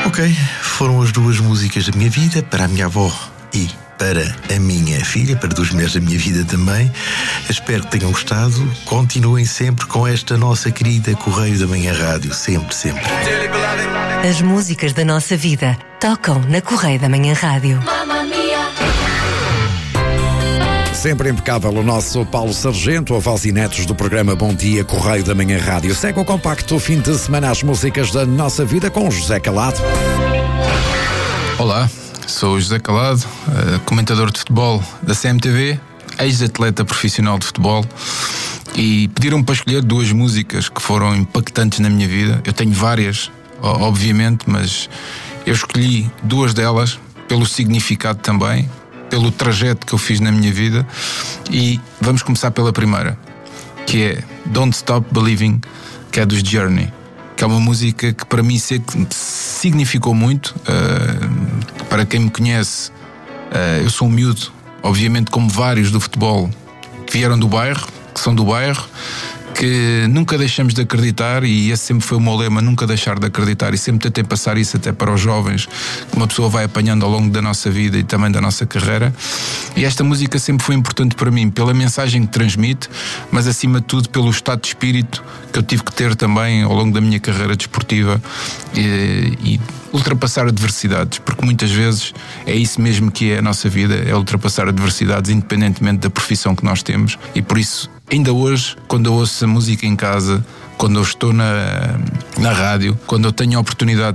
Ok, foram as duas músicas da minha vida, para a minha avó e para a minha filha, para duas mulheres da minha vida também. Espero que tenham gostado. Continuem sempre com esta nossa querida Correio da Manhã Rádio. Sempre, sempre. As músicas da nossa vida tocam na Correio da Manhã Rádio. Sempre impecável o nosso Paulo Sargento, a voz e netos do programa Bom Dia Correio da Manhã Rádio. Segue o compacto fim de semana as músicas da nossa vida com o José Calado. Olá, sou o José Calado, comentador de futebol da CMTV, ex-atleta profissional de futebol, e pediram-me para escolher duas músicas que foram impactantes na minha vida. Eu tenho várias, obviamente, mas eu escolhi duas delas pelo significado também, pelo trajeto que eu fiz na minha vida, e vamos começar pela primeira, que é Don't Stop Believing, que é dos Journey, que é uma música que para mim significou muito. Para quem me conhece, eu sou um miúdo, obviamente como vários do futebol, que vieram do bairro, que são do bairro, que nunca deixamos de acreditar, e esse sempre foi o meu lema, nunca deixar de acreditar, e sempre tentei passar isso até para os jovens, que uma pessoa vai apanhando ao longo da nossa vida e também da nossa carreira. E esta música sempre foi importante para mim, pela mensagem que transmite, mas acima de tudo pelo estado de espírito que eu tive que ter também ao longo da minha carreira desportiva, e ultrapassar adversidades, porque muitas vezes é isso mesmo que é a nossa vida, é ultrapassar adversidades independentemente da profissão que nós temos. E por isso, ainda hoje, quando eu ouço a música em casa, quando eu estou na rádio, quando eu tenho a oportunidade